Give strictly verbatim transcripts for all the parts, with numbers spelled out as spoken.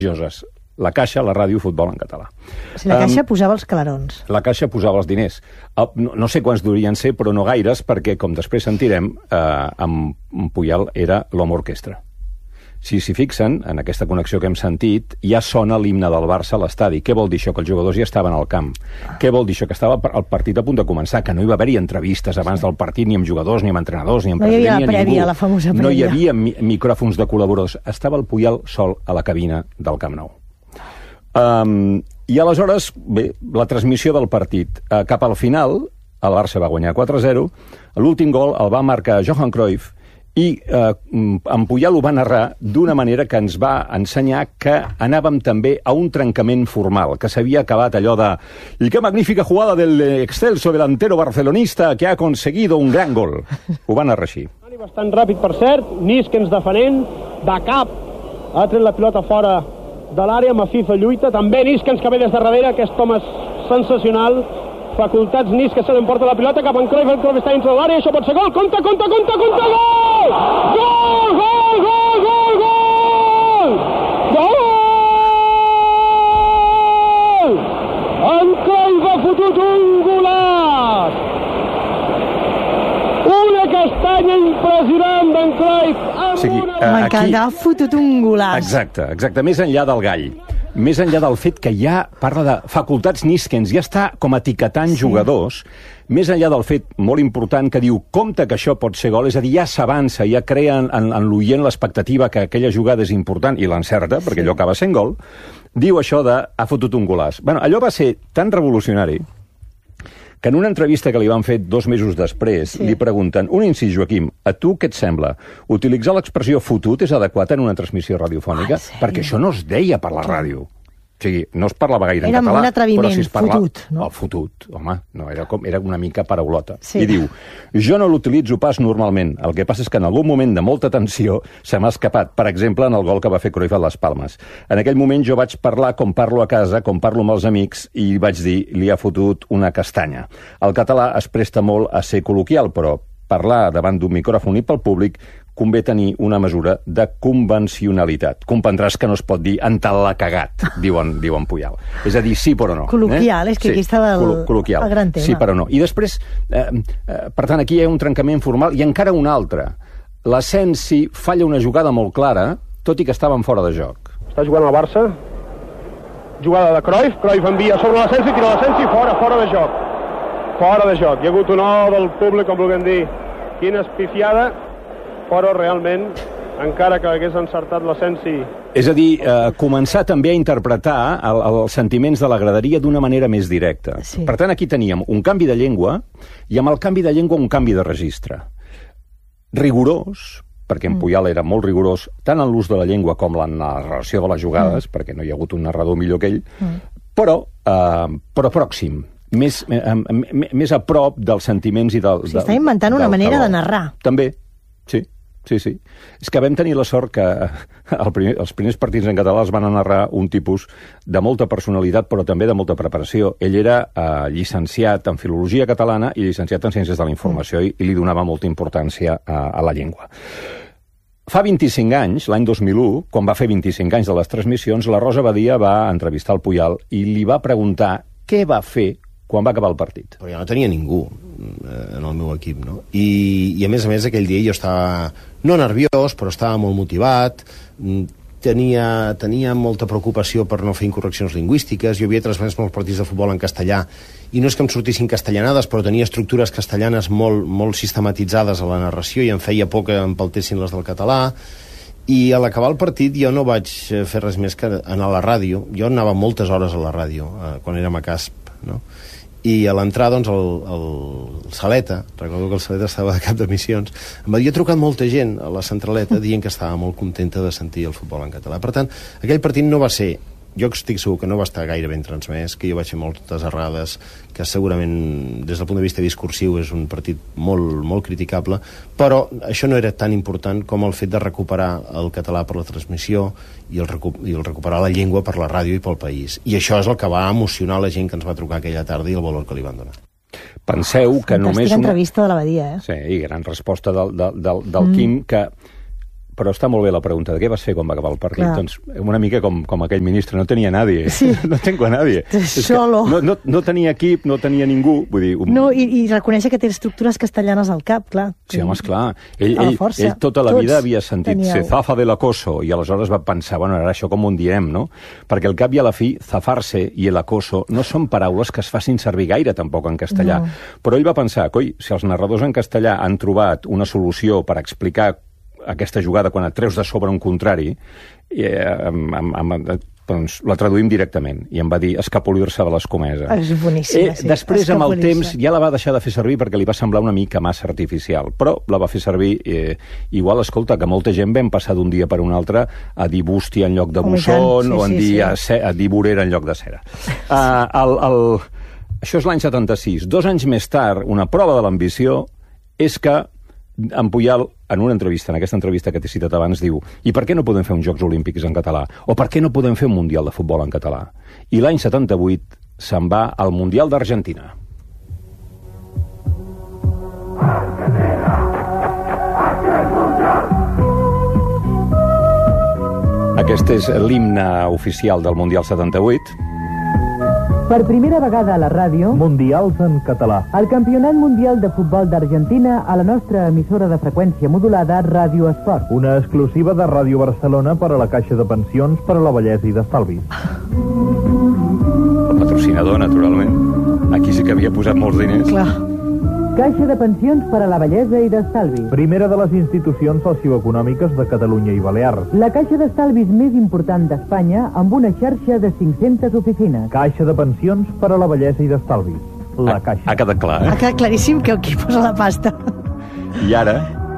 religioses. La Caixa, la ràdio, futbol en català. O sigui, la Caixa um, posava els calarons. La Caixa posava els diners. No, no sé quants durien ser, però no gaires, perquè, com després sentirem, eh, amb Puyal era l'home orquestra. Si s'hi fixen, en aquesta connexió que hem sentit, ja sona l'himne del Barça a l'estadi. Què vol dir això? Que els jugadors ja estaven al camp. Què vol dir això? Que estava el partit a punt de començar, que no hi va haver-hi entrevistes abans del partit, ni amb jugadors, ni amb entrenadors, ni amb president, ni amb ningú. No hi havia la prèvia, la famosa prèvia. No hi havia mi micròfons de col·laboradors. Estava el Puyal sol a la cabina del Camp Nou. Um, I aleshores, bé, la transmissió del partit. Uh, cap al final, el Barça va guanyar quatre a zero, l'últim gol el va marcar Johan Cruyff, i eh, en Puyal ho va narrar d'una manera que ens va ensenyar que anàvem també a un trencament formal, que s'havia acabat allò de «I que magnífica jugada del excelso delantero barcelonista que ha conseguido un gran gol». Ho va narrar així. Bastant ràpid, per cert, Niskens defenent, de cap, ha tret la pilota fora de l'àrea, Mafifa lluita, també Niskens que ve des de darrere, aquest home és sensacional, facultats Nis que se l'emporta la pilota cap en Cruyff, el Cruyff està dintre de l'àrea, això pot ser gol, compte, compte, compte, compte, gol! Gol, gol, gol, gol, gol! Gol! En Cruyff ha fotut un golaç! Una castanya impressionant d'en Cruyff amb o sigui, una... uh, M'encanta, ha fotut un golaç. Exacte, exacte, més enllà del gall. Més enllà del fet que ja parla de facultats Niskens, ja està com etiquetant sí. jugadors, més enllà del fet molt important que diu compte que això pot ser gol, és a dir, ja s'avança, ja crea en, en, en l'oient l'expectativa que aquella jugada és important, i l'encerta, perquè sí. allò acaba sent gol, diu això de ha fotut un golaç. Bueno, allò va ser tan revolucionari que en una entrevista que li van fer dos mesos després, sí. li pregunten, un incís, Joaquim, a tu què et sembla? Utilitzar l'expressió fotut és adequat en una transmissió radiofònica? Ah, perquè això no es deia per la ràdio. O sigui, no es parlava gaire era en català, un atreviment, però si es parla... fotut, no? El fotut, home, no, era, com, era una mica paraulota. Sí. I diu, jo no l'utilitzo pas normalment, el que passa és que en algun moment de molta tensió se m'ha escapat, per exemple, en el gol que va fer Cruyff a les Palmes. En aquell moment jo vaig parlar com parlo a casa, com parlo amb els amics, i vaig dir, li ha fotut una castanya. El català es presta molt a ser col·loquial, però parlar davant d'un micròfon i pel públic convé tenir una mesura de convencionalitat. Comprendràs que no es pot dir en tal l'ha cagat, diuen, diuen Puyal. És a dir, sí però no. Col·loquial, eh? és que sí, aquí estava el, el gran tema. Sí però no. I després, eh, eh, per tant, aquí hi ha un trencament formal i encara un altre. L'Asensi falla una jugada molt clara, tot i que estaven fora de joc. Està jugant el Barça. Jugada de Cruyff. Cruyff envia sobre l'Asensi, tira l'Asensi fora, fora de joc. Fora de joc. Hi ha hagut un o del públic, com vulguem dir. Quina espifiada. Però realment, encara que hagués encertat l'Asensi... És a dir, eh, començar també a interpretar el, els sentiments de la graderia d'una manera més directa. Sí. Per tant, aquí teníem un canvi de llengua i amb el canvi de llengua un canvi de registre. Rigorós, perquè en Puyal era molt rigorós, tant en l'ús de la llengua com en la narració de les jugades, mm. perquè no hi ha hagut un narrador millor que ell, mm. però, eh, però pròxim, més, eh, més a prop dels sentiments i del... O sigui, està inventant una manera de narrar. També, sí. Sí, sí. És que vam tenir la sort que el primer, els primers partits en català els van narrar un tipus de molta personalitat, però també de molta preparació. Ell era eh, llicenciat en Filologia Catalana i llicenciat en Ciències de la Informació mm. i, i li donava molta importància a, a la llengua. Fa vint-i-cinc anys, l'any dos mil u, quan va fer vint-i-cinc anys de les transmissions, la Rosa Badia va entrevistar el Puyal i li va preguntar què va fer quan va acabar el partit. Però jo no tenia ningú eh, en el meu equip, no? I, i a més a més aquell dia jo estava, no nerviós, però estava molt motivat, tenia, tenia molta preocupació per no fer incorreccions lingüístiques, jo havia transmès molts partits de futbol en castellà, i no és que em sortissin castellanades, però tenia estructures castellanes molt, molt sistematitzades a la narració i em feia por que em paltessin les del català, i a l'acabar el partit jo no vaig fer res més que anar a la ràdio. Jo anava moltes hores a la ràdio, eh, quan érem a Casp, no? I a l'entrar, doncs, el, el Saleta, recordo que el Saleta estava de cap de missions, em havia trucat molta gent a la centraleta dient que estava molt contenta de sentir el futbol en català. Per tant, aquell partit no va ser, jo estic segur que no va estar gaire ben transmès, que jo vaig fer moltes errades, que segurament des del punt de vista discursiu és un partit molt, molt criticable, però això no era tan important com el fet de recuperar el català per la transmissió i el, recu i el recuperar la llengua per la ràdio i pel país. I això és el que va emocionar la gent que ens va trucar aquella tarda i el valor que li van donar. Penseu que Fantàstica només... Una... entrevista de la Badia, eh? Sí, i gran resposta del, del, del, del mm. Quim, que però està molt bé la pregunta de què vas fer quan va acabar el partit. Clar. Doncs una mica com, com aquell ministre, no tenia nadie. Sí. No tengo a nadie. Solo. No, no, no tenia equip, no tenia ningú. Vull dir, un... No, i, i reconèixer que té estructures castellanes al cap, clar. Sí, home, esclar. Ell, A la ell, força. ell tota la Tots vida havia sentit teníeu. se zafa de l'acoso, i aleshores va pensar, bueno, ara això com ho diem, no? Perquè al cap i a la fi, zafarse i el acoso no són paraules que es facin servir gaire, tampoc, en castellà. No. Però ell va pensar, coi, si els narradors en castellà han trobat una solució per explicar aquesta jugada quan et treus de sobre un contrari, eh, amb, amb, amb, doncs la traduïm directament, i em va dir escapolir-se de l'escomesa. És boníssima, eh, sí. Després, amb el Escapolir-se. temps, ja la va deixar de fer servir perquè li va semblar una mica massa artificial, però la va fer servir, eh, igual, escolta, que molta gent vam passar d'un dia per un altre a dir bústia en lloc de Home, i tant, bussón, sí, o en sí, dir, sí. A, ce, a dir vorera en lloc de cera. Uh, el, el, això és l'any setanta-sis. Dos anys més tard, una prova de l'ambició és que en Puyol, en una entrevista, en aquesta entrevista que t'he citat abans, diu: i per què no podem fer uns Jocs Olímpics en català? O per què no podem fer un Mundial de Futbol en català? I l'any setanta-vuit se'n va al Mundial d'Argentina. Aquest és l'himne oficial del Mundial setanta-vuit. Per primera vegada a la ràdio, Mundials en català. el Campionat Mundial de Futbol d'Argentina a la nostra emissora de freqüència modulada Ràdio Esport. Una exclusiva de Ràdio Barcelona per a la Caixa de Pensions per a la Vellesa i d'Estalvis. El patrocinador, naturalment. Aquí sí que havia posat molts diners. Clar. Caixa de Pensions per a la Vellesa i d'Estalvis. Primera de les institucions socioeconòmiques de Catalunya i Balears. La caixa d'estalvis més important d'Espanya amb una xarxa de cinc-centes oficines. Caixa de Pensions per a la Vellesa i d'Estalvis. La Caixa. Ha quedat clar, Ha eh? quedat claríssim que aquí posa la pasta. I ara,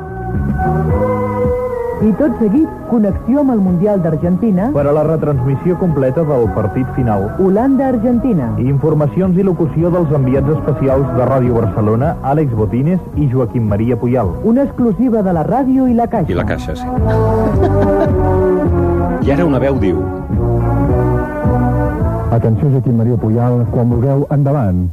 I tot seguit, connexió amb el Mundial d'Argentina, Per a la retransmissió completa del partit final. Holanda-Argentina. Informacions i locució dels enviats especials de Ràdio Barcelona, Àlex Botines i Joaquim Maria Puyol. Una exclusiva de la ràdio i la caixa. i la caixa, sí. I ara una veu diu: Atenció, Joaquim Maria Puyol, quan vulgueu, endavant.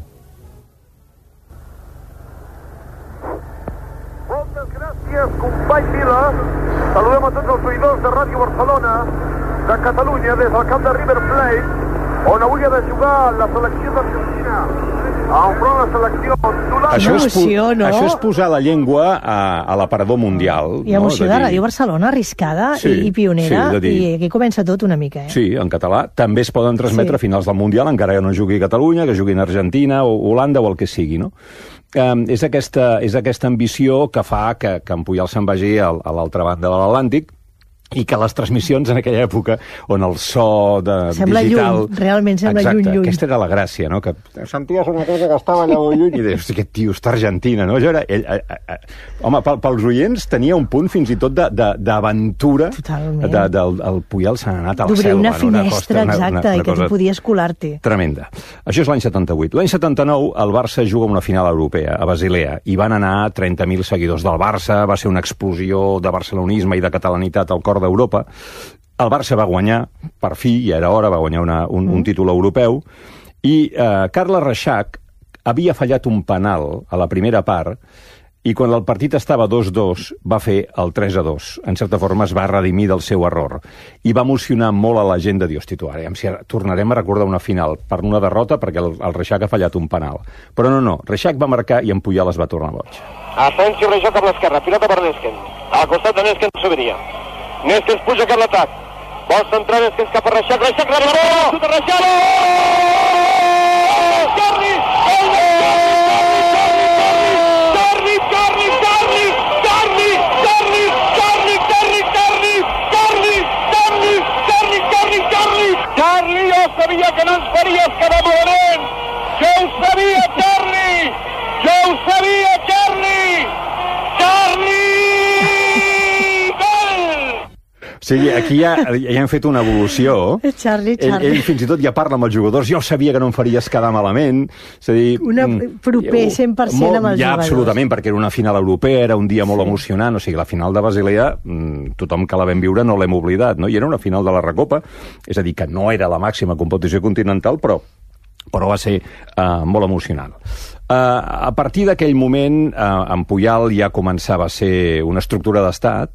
Moltes gràcies, company Vila. Saludem a tots els oïdors de Ràdio Barcelona, de Catalunya, des del camp de River Plate, on avui ha de jugar la selecció d'Argentina. Enfront la selecció d'Holanda. Això és, pu- emoció, no? això és posar la llengua a, a l'aparador mundial. I emoció no? de Ràdio Barcelona, arriscada Sí, i, i pionera, sí, de dir- i aquí comença tot una mica, eh? Sí, en català. També es poden transmetre Sí. a finals del Mundial, encara que no jugui a Catalunya, que jugui en Argentina o Holanda o el que sigui, no? Um, és, aquesta, és aquesta ambició que fa que, que en Puyol se'n vagi a, a l'altra banda de l'Atlàntic, i que les transmissions en aquella època on el so de Sembla digital... lluny, realment sembla Exacte, lluny, lluny. Aquesta era la gràcia, no? Que senties una cosa que estava allà molt lluny i deies, hosti, aquest tio està a Argentina, no? Allò era, ell, eh, eh, home, pel, pels oients tenia un punt fins i tot de- de- d'aventura. Totalment. De, del el Puyol s'ha anat a la D'obrir selva. una no? finestra, costa, una, exacte, una, una i que cosa tu podies colar-te. tremenda. Això és l'any setanta-vuit. L'any setanta-nou el Barça juga una final europea a Basilea i van anar trenta mil seguidors del Barça, va ser una explosió de barcelonisme i de catalanitat al cor d'Europa. El Barça va guanyar, per fi, ja era hora, va guanyar una, un, un títol europeu, i eh, Carles Reixac havia fallat un penal a la primera part, i quan el partit estava dos dos va fer el tres a dos. En certa forma es va redimir del seu error. I va emocionar molt a la gent de dir, hosti, tu, ara si tornarem a recordar una final per una derrota perquè el, el Reixac ha fallat un penal. Però no, no, Reixac va marcar i en Puyol es va tornar boig. Asensio Reixac per l'esquerra, pilota per Neskens. Al costat de Neskens Soberia. Neskens puja cap l'atac. Vol centrar Neskens cap a Reixac. Reixac rep la bola! Xuta Reixac! Carli! Carli! Carli! Carli! Carli! Carli! Carli! Carli! Carli! Carli! Carli! Carli! Carli! Carli! Carli, jo sabia que no ens faries quedar malament! Jo ho sabia, Carli! Jo ho sabia, Carli! Carli! O sigui, aquí ja, ja hem fet una evolució. Charlie, Ell, Charlie. ell fins i tot ja parla amb els jugadors. Jo sabia que no em faries quedar malament. És a dir, Una mm, proper cent per cent molt- amb els ja, jugadors. absolutament, perquè era una final europea, era un dia molt emocionant. O sigui, la final de Basilea, mm, tothom que la vam viure no l'hem oblidat, no? I era una final de la Recopa, és a dir, que no era la màxima competició continental, però però va ser uh, molt emocionant. Uh, a partir d'aquell moment, uh, en Puyol ja començava a ser una estructura d'estat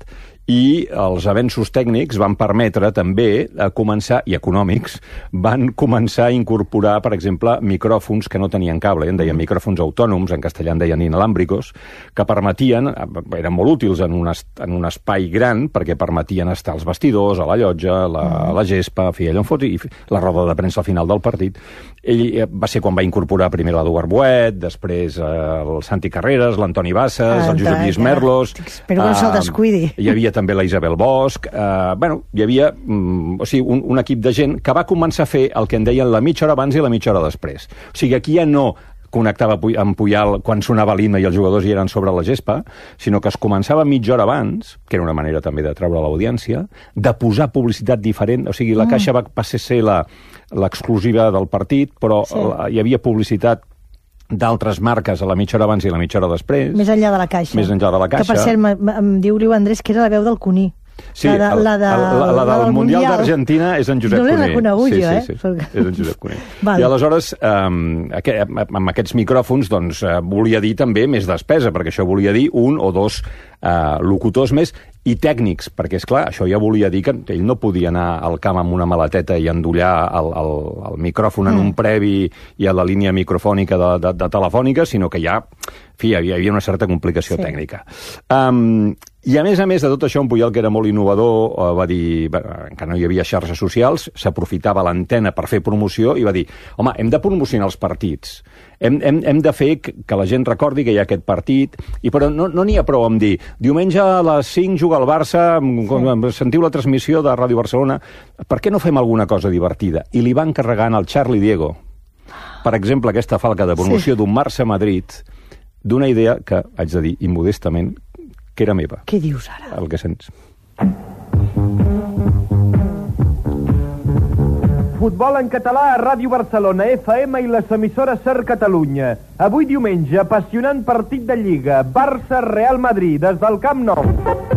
i els avenços tècnics van permetre també a començar, i econòmics, van començar a incorporar, per exemple, micròfons que no tenien cable, en deien micròfons autònoms, en castellà en deien inalàmbricos, que permetien, eren molt útils en un, est, en un espai gran, perquè permetien estar als vestidors, a la llotja, a la, a la gespa, a fi, allò en fot, i la roda de premsa al final del partit. Ell va ser quan va incorporar primer l'Eduard Boet, després eh, el Santi Carreras, l'Antoni Bassas, el Josep Lluís Merlos... Espero que no se'l descuidi. Hi havia també la Isabel Bosch, eh, bueno, hi havia mm, o sigui, un, un equip de gent que va començar a fer el que en deien la mitja hora abans i la mitja hora després. O sigui, aquí ja no connectava amb Puyal quan sonava l'himne i els jugadors hi eren sobre la gespa, sinó que es començava mitja hora abans, que era una manera també de treure l'audiència, de posar publicitat diferent, o sigui, la mm. Caixa va passar a ser l'exclusiva del partit, però sí. la, hi havia publicitat d'altres marques a la mitja hora abans i la mitja hora després. Més enllà de la Caixa. Més enllà de la Caixa. Que, per cert, em diu l'Iu Andrés que era la veu del Cuní. Sí, la, de, la, de, la, la, la, la del Mundial d'Argentina és en Josep Cuní. No l'he reconegut sí, jo, eh? Sí, sí, sí. És en Josep Cuní. Vale. I aleshores, um, aquest, amb aquests micròfons, doncs, uh, volia dir també més despesa, perquè això volia dir un o dos uh, locutors més i tècnics, perquè, és clar, això ja volia dir que ell no podia anar al camp amb una maleteta i endollar el, el, el micròfon en mm. un previ i a la línia microfònica de, de, de telefònica, sinó que ja, en fi, hi havia una certa complicació sí. tècnica. Um, I a més a més de tot això, en Puyal, que era molt innovador, eh, va dir que no hi havia xarxes socials, s'aprofitava l'antena per fer promoció i va dir, home, hem de promocionar els partits, hem, hem, hem de fer que la gent recordi que hi ha aquest partit, i però no n'hi no ha prou amb dir, diumenge a les cinc juga el Barça, sí. sentiu la transmissió de Ràdio Barcelona, per què no fem alguna cosa divertida? I li van carregant al Charlie Diego, per exemple, aquesta falca de promoció sí. d'un Barça-Madrid, d'una idea que, haig de dir, immodestament, que era meva. Què dius ara? El que sents. Futbol en català a Ràdio Barcelona, F M i les emissores Ser Catalunya. Avui diumenge, apassionant partit de Lliga, Barça-Real Madrid, des del Camp Nou.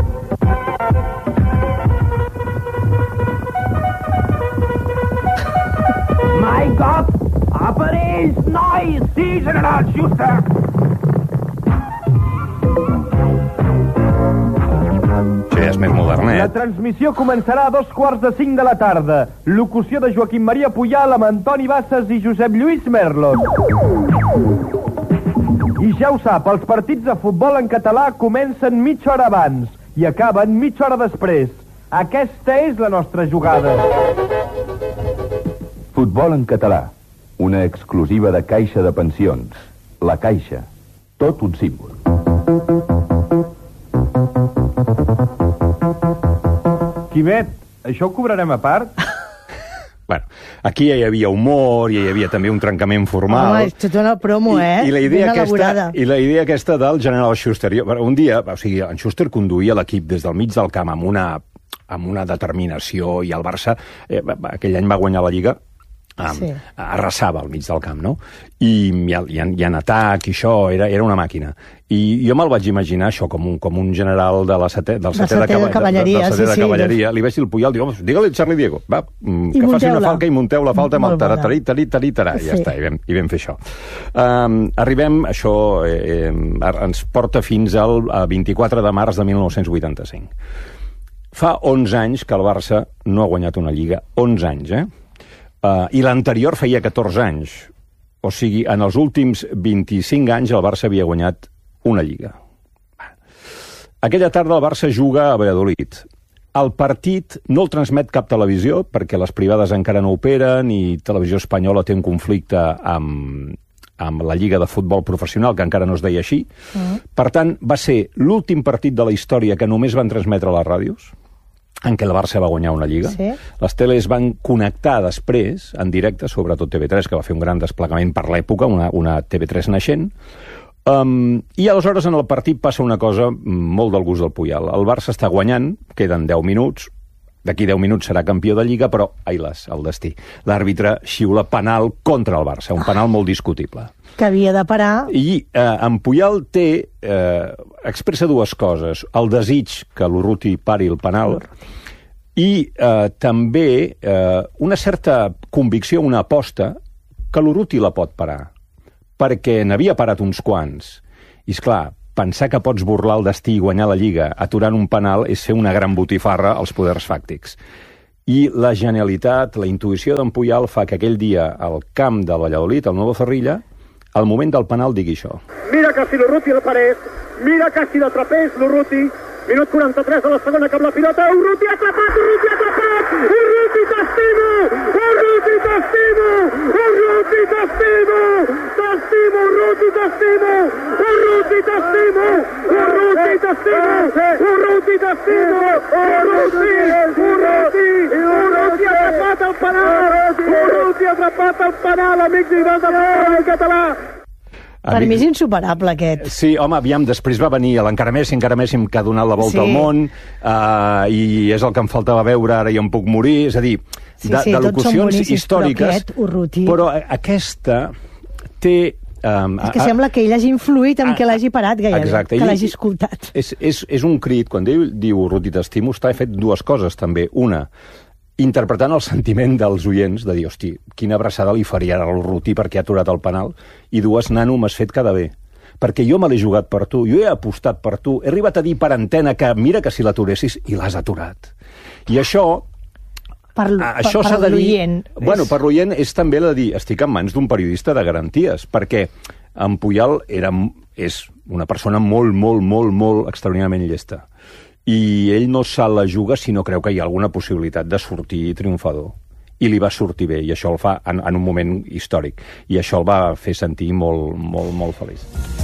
My God! Apareix, nois! Sí, general Schuster! Això ja és més modernet. La transmissió començarà a dos quarts de cinc de la tarda. Locució de Joaquim Maria Puyal amb Antoni Bassas i Josep Lluís Merlos. I ja ho sap, els partits de futbol en català comencen mitja hora abans i acaben mitja hora després. Aquesta és la nostra jugada. Futbol en català, una exclusiva de Caixa de Pensions. La Caixa, tot un símbol. Quimet, això ho cobrarem a part? Bueno, aquí ja hi havia humor, ja hi havia també un trencament formal. Home, és tota una promo, eh? I, i, la idea ben elaborada. aquesta, I la idea aquesta del general Schuster. Jo, un dia, o sigui, en Schuster conduïa l'equip des del mig del camp amb una, amb una determinació, i el Barça, eh, aquell any va guanyar la Lliga, Um, sí. arrasava al mig del camp, no? I, i, i, en, i en atac, i això, era, era una màquina. I jo me'l vaig imaginar, això, com un, com un general de la setè, del setè de, de, cavalleria. De, de, de, de sí, cavalleria. Sí, Li vaig dir el Puyal, diu, digue-li Charlie Diego, va, que faci una falca i munteu la falta amb el tarí, tarí, tarí, tarí, tarà. Sí. Ja està, i vam, i vam fer això. Um, arribem, això eh, ens porta fins al vint-i-quatre de març de mil nou-cents vuitanta-cinc. Fa onze anys que el Barça no ha guanyat una Lliga. onze anys, eh? Uh, I l'anterior feia catorze anys. O sigui, en els últims vint-i-cinc anys el Barça havia guanyat una Lliga. Aquella tarda el Barça juga a Valladolid. El partit no el transmet cap televisió, perquè les privades encara no operen i Televisió Espanyola té un conflicte amb, amb la Lliga de Futbol Professional, que encara no es deia així. Mm. Per tant, va ser l'últim partit de la història que només van transmetre a les ràdios, en què el Barça va guanyar una Lliga. Sí. Les teles van connectar després, en directe, sobretot T V tres, que va fer un gran desplegament per l'època, una, una T V tres naixent. Um, I aleshores en el partit passa una cosa molt del gust del Puyal. El Barça està guanyant, queden deu minuts, d'aquí deu minuts serà campió de Lliga, però, ai las, el destí. L'àrbitre xiula penal contra el Barça, un penal molt discutible. Que havia de parar. I eh, en Puyal té, eh, expressa dues coses. El desig que l'Urruti pari el penal i eh, també eh, una certa convicció, una aposta, que l'Urruti la pot parar, perquè n'havia parat uns quants. I, esclar, pensar que pots burlar el destí i guanyar la Lliga aturant un penal és fer una gran botifarra als poders fàctics. I la genialitat, la intuïció d'en Puyal fa que aquell dia al camp de Valladolid, al Nuevo Zorrilla, al moment del penal digui això. Mira casi l'Urruti el Parés, mira casi l'atrapés l'Urruti, minut quaranta-tres de la segona cap la pilota, Urruti atrapat, Urruti atrapat, Urruti t'estimo, Urruti t'estimo, Urruti t'estimo, t'estimo, Urruti t'estimo, Urruti t'estimo, Urruti t'estimo, Urruti t'estimo, Urruti, Urruti, Urruti atrapat el penal, Urruti atrapat el penal, amics i amics del català. Per mi és insuperable, aquest. Sí, home, aviam, després va venir l'encara Messi, encara Messi que ha donat la volta Sí. al món, uh, i és el que em faltava veure, ara ja em puc morir, és a dir, Sí, de, sí, de tots són locucions boníssims, històriques, però aquest, Urruti... però aquesta té... Um, És que sembla que ell hagi influït en Ah, que l'hagi parat, gairebé, exacte, que ell- l'hagi escoltat. És, és, és un crit, quan ell diu Urruti t'estimo, està fet dues coses també. Una, interpretant el sentiment dels oients, de dir, hosti, quina abraçada li faria a l'Urruti perquè ha aturat el penal, i dues, nano, m'has fet quedar bé. Perquè jo me l'he jugat per tu, jo he apostat per tu, he arribat a dir per antena que mira que si l'aturessis, i l'has aturat. I això... Per, Ah, això per, s'ha per de dir... l'oient. Bueno, És- per l'oient és també la de dir, estic en mans d'un periodista de garanties, perquè en Puyal era, és una persona molt, molt, molt, molt extraordinàriament llesta. I ell no se la juga si no creu que hi ha alguna possibilitat de sortir triomfador. I li va sortir bé, i això el fa en, en un moment històric. I això el va fer sentir molt, molt, molt feliç.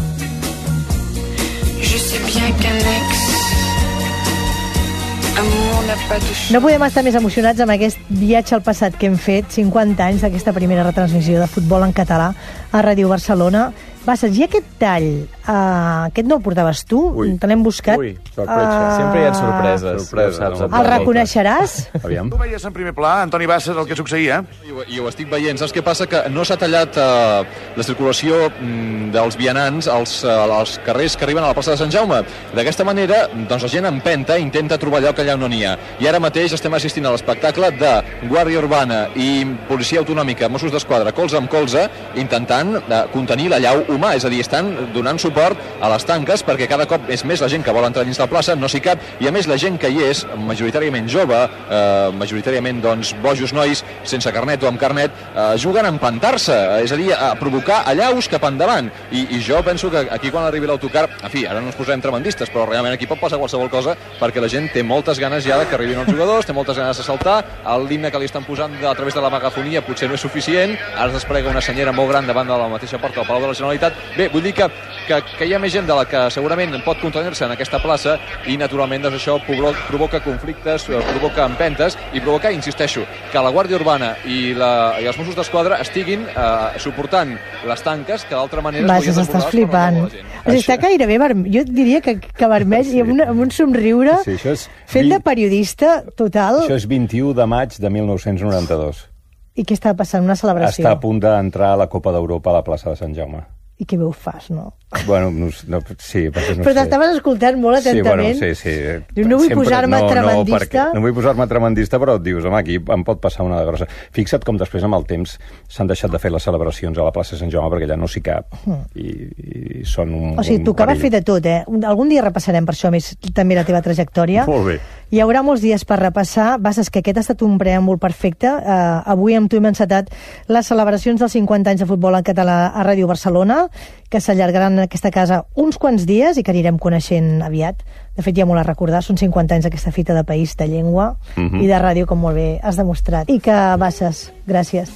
Je sais bien qu'un ex amour n'a pas de No podem estar més emocionats amb aquest viatge al passat que hem fet, cinquanta anys d'aquesta primera retransmissió de futbol en català a Ràdio Barcelona. Bassas, i aquest tall, uh, aquest no el portaves tu? Ui. Te l'hem buscat. Ui, sorpresa. Ah. Sempre hi ha sorpreses. Sorpresa, ja ho saps, no? et El dona reconeixeràs? Aviam. Tu veies en primer pla, Antoni Bassas, el que succeïa? I ho, I ho estic veient. Saps què passa? Que no s'ha tallat eh, la circulació mm, dels vianants als, eh, als carrers que arriben a la plaça de Sant Jaume. D'aquesta manera, doncs la gent empenta i intenta trobar lloc allà on no n'hi ha. I ara mateix estem assistint a l'espectacle de Guàrdia Urbana i Policia Autonòmica, Mossos d'Esquadra, colze amb colze, intentant eh, contenir l'allau humà. És a dir, estan donant suport a les tanques perquè cada cop és més la gent que vol entrar dins la plaça, no s'hi cap, i a més la gent que hi és, majoritàriament jove, eh, majoritàriament doncs, bojos nois, sense carnet o amb carnet, eh, juguen a empantar-se, és a dir, a provocar allaus cap endavant. I, I jo penso que aquí quan arribi l'autocar, en fi, ara no ens posarem tremendistes, però realment aquí pot passar qualsevol cosa perquè la gent té moltes ganes ja de que arribin els jugadors, té moltes ganes de saltar, l'himne que li estan posant a través de la megafonia potser no és suficient, ara es desplega una senyera molt gran davant de la mateixa porta del Palau de la Generalitat. Bé, vull dir que, que, que hi ha més gent de la que segurament pot contenir-se en aquesta plaça i naturalment doncs, això provoca conflictes, provoca empentes i provoca, insisteixo, que la Guàrdia Urbana i, la, i els Mossos d'Esquadra estiguin eh, suportant les tanques que d'altra manera... Bassas, estàs flipant. O sigui, està gairebé vermell, jo diria que, que vermell sí. i amb, una, amb un somriure Sí, això és fent de vint- periodista total. Això és vint-i-u de maig de mil nou-cents noranta-dos. I què està passant? Una celebració. Està a punt d'entrar a la Copa d'Europa a la plaça de Sant Jaume. I què bé ho fas, no? Bueno, no, no, sí, perquè no Però sé. t'estaves escoltant molt atentament. Sí, bueno, sí, sí. Diu, no vull posar-me no, tremendista. No, perquè, no vull posar-me tremendista, però et dius, home, aquí em pot passar una de grossa. Fixa't com després, amb el temps, s'han deixat de fer les celebracions a la plaça de Sant Jaume perquè allà no s'hi cap. Mm. I, i són un O sigui, un tocava perill. fer de tot, eh? Un- Algun dia repassarem per això més també la teva trajectòria. Molt bé. Hi haurà molts dies per repassar. Bassas, que aquest ha estat un preàmbul perfecte. Uh, avui amb tu hem encetat les celebracions dels cinquanta anys de futbol en català a Ràdio Barcelona, que s'allargaran en aquesta casa uns quants dies i que anirem coneixent aviat. De fet, ja m'ho l'ha recordar, són cinquanta anys d'aquesta fita de país, de llengua Mhm. i de ràdio, com molt bé has demostrat. I que, Bassas, gràcies.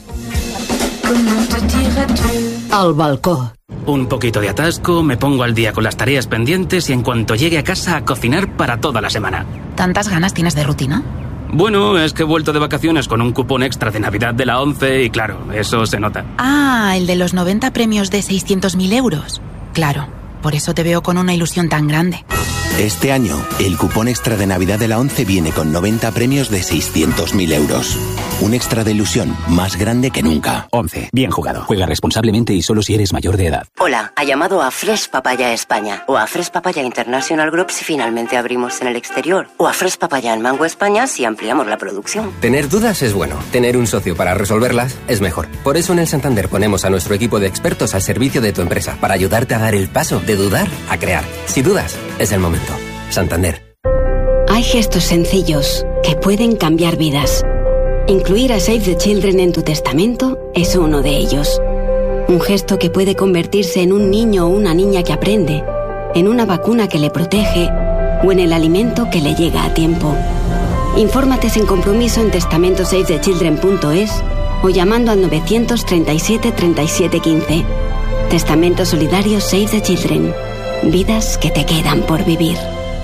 Al balcó. Un poquito de atasco, me pongo al día con las tareas pendientes y en cuanto llegue a casa a cocinar para toda la semana. ¿Tantas ganas tienes de rutina? Bueno, es que he vuelto de vacaciones con un cupón extra de Navidad de la ONCE y claro, eso se nota. Ah, el de los noventa premios de seiscientos mil euros. Claro, por eso te veo con una ilusión tan grande. Este año, el cupón extra de Navidad de la ONCE viene con noventa premios de seiscientos mil euros. Un extra de ilusión más grande que nunca. ONCE. Bien jugado. Juega responsablemente y solo si eres mayor de edad. Hola, ha llamado a Fresh Papaya España o a Fresh Papaya International Group si finalmente abrimos en el exterior o a Fresh Papaya en Mango España si ampliamos la producción. Tener dudas es bueno. Tener un socio para resolverlas es mejor. Por eso en el Santander ponemos a nuestro equipo de expertos al servicio de tu empresa para ayudarte a dar el paso de dudar a crear. Si dudas, es el momento. Santander. Hay gestos sencillos que pueden cambiar vidas. Incluir a Save the Children en tu testamento es uno de ellos. Un gesto que puede convertirse en un niño o una niña que aprende, en una vacuna que le protege o en el alimento que le llega a tiempo. Infórmate sin compromiso en testamento save the children punto es o llamando al novecientos treinta y siete treinta y siete quince. Testamento solidario Save the Children. Vidas que te quedan por vivir.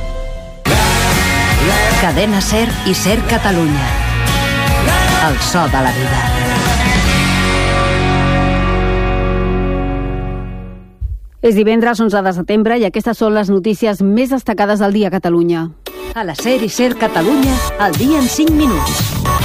Cadena SER i SER Catalunya. El so de la vida. És divendres onze de setembre i aquestes són les notícies més destacades del dia a Catalunya. A la SER i SER Catalunya, el dia en cinc minuts.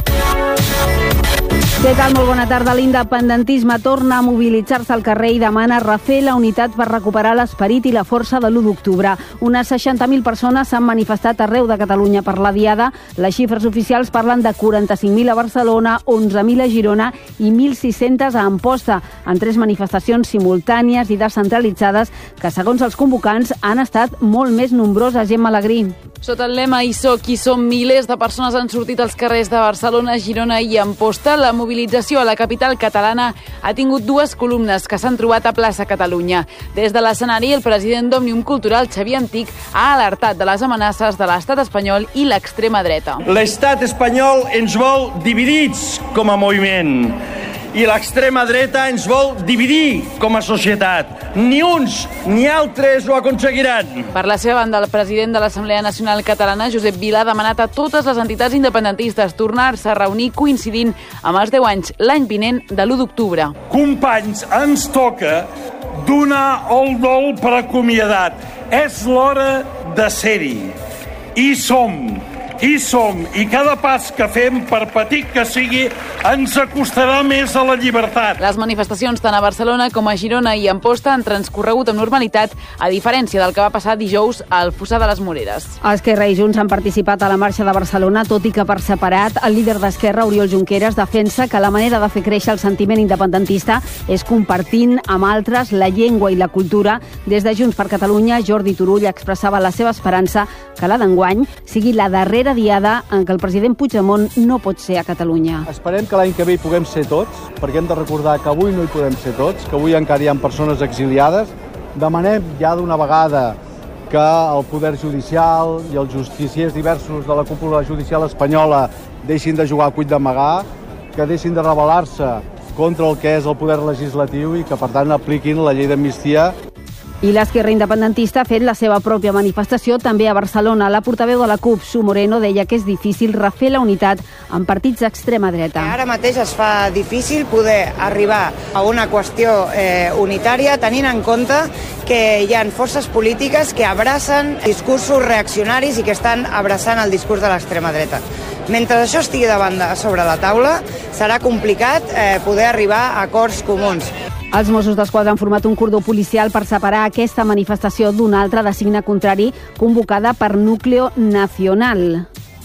Què tal? Molt bona tarda. L'independentisme torna a mobilitzar-se al carrer i demana refer la unitat per recuperar l'esperit i la força de l'u d'octubre. Unes seixanta mil persones s'han manifestat arreu de Catalunya per la diada. Les xifres oficials parlen de quaranta-cinc mil a Barcelona, onze mil a Girona i mil sis-centes a Amposta, en tres manifestacions simultànies i descentralitzades que, segons els convocants, han estat molt més nombroses. Gemma Alegrí. Sota el lema "Hi soc, hi som", milers de persones han sortit als carrers de Barcelona, Girona i Amposta. La mobilització a la capital catalana ha tingut dues columnes que s'han trobat a plaça Catalunya. Des de l'escenari, el president d'Òmnium Cultural, Xavier Antic, ha alertat de les amenaces de l'estat espanyol i l'extrema dreta. L'estat espanyol ens vol dividits com a moviment i l'extrema dreta ens vol dividir com a societat. Ni uns ni altres ho aconseguiran. Per la seva banda, el president de l'Assemblea Nacional Catalana, Josep Vila, ha demanat a totes les entitats independentistes tornar-se a reunir coincidint amb els deu anys l'any vinent de l'u d'octubre. Companys, ens toca donar el dol per acomiadat. És l'hora de ser-hi. Hi som. Hi som, i cada pas que fem, per petit que sigui, ens acostarà més a la llibertat. Les manifestacions tant a Barcelona com a Girona i Amposta han transcorregut amb normalitat, a diferència del que va passar dijous al Fossar de les Moreres. Esquerra i Junts han participat a la marxa de Barcelona, tot i que per separat el líder d'Esquerra, Oriol Junqueras, defensa que la manera de fer créixer el sentiment independentista és compartint amb altres la llengua i la cultura. Des de Junts per Catalunya, Jordi Turull expressava la seva esperança que la d'enguany sigui la darrera diada en què el president Puigdemont no pot ser a Catalunya. Esperem que l'any que ve hi puguem ser tots, perquè hem de recordar que avui no hi podem ser tots, que avui encara hi ha persones exiliades. Demanem ja d'una vegada que el poder judicial i els justiciers diversos de la cúpula judicial espanyola deixin de jugar a cuit d'amagar, que deixin de rebel·lar-se contra el que és el poder legislatiu i que, per tant, apliquin la llei d'amnistia. I l'Esquerra Independentista ha fet la seva pròpia manifestació també a Barcelona. La portaveu de la CUP, Su Moreno, deia que és difícil refer la unitat amb partits d'extrema dreta. Ara mateix es fa difícil poder arribar a una qüestió eh, unitària tenint en compte que hi ha forces polítiques que abracen discursos reaccionaris i que estan abraçant el discurs de l'extrema dreta. Mentre això estigui de banda sobre la taula, serà complicat eh, poder arribar a acords comuns. Els Mossos d'Esquadra han format un cordó policial per separar aquesta manifestació d'una altra de signe contrari convocada per Núcleo Nacional.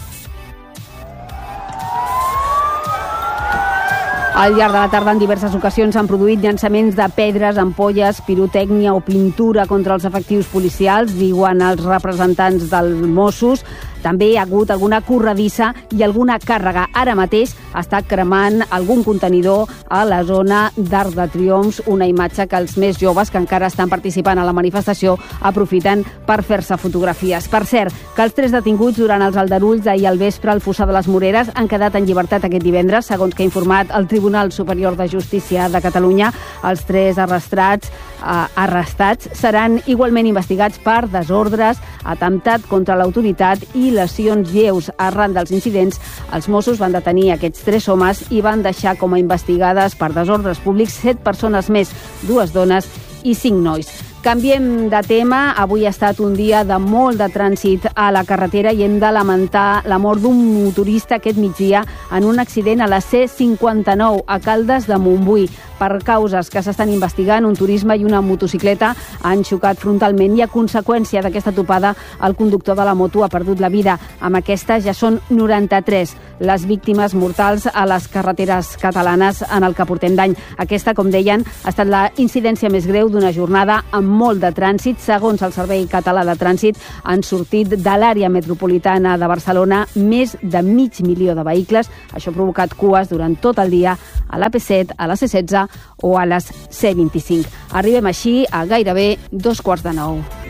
Al llarg de la tarda, en diverses ocasions, s'han produït llançaments de pedres, ampolles, pirotècnia o pintura contra els efectius policials, diuen els representants dels Mossos. També hi ha hagut alguna corredissa i alguna càrrega. Ara mateix està cremant algun contenidor a la zona d'Arc de Triomfs, una imatge que els més joves que encara estan participant a la manifestació aprofiten per fer-se fotografies. Per cert, que els tres detinguts durant els aldarulls d'ahir al vespre al Fossar de les Moreres han quedat en llibertat aquest divendres, segons que ha informat el Tribunal Superior de Justícia de Catalunya. Els tres arrestats, eh, arrestats seran igualment investigats per desordres, atemptat contra l'autoritat i lesions lleus. Arran dels incidents, els Mossos van detenir aquests tres homes i van deixar com a investigades per desordres públics set persones més, dues dones i cinc nois. Canviem de tema. Avui ha estat un dia de molt de trànsit a la carretera i hem de lamentar la mort d'un motorista aquest migdia en un accident a la C cinquanta-nou a Caldes de Montbui. Per causes que s'estan investigant, un turisme i una motocicleta han xocat frontalment i a conseqüència d'aquesta topada el conductor de la moto ha perdut la vida. Amb aquesta ja són noranta-tres les víctimes mortals a les carreteres catalanes en el que portem d'any. Aquesta, com deien, ha estat la incidència més greu d'una jornada amb molt de trànsit. Segons el Servei Català de Trànsit, han sortit de l'àrea metropolitana de Barcelona més de mig milió de vehicles. Això ha provocat cues durant tot el dia a l'A P set, a la C setze o a les C vint-i-cinc. Arribem així a gairebé dos quarts de nou.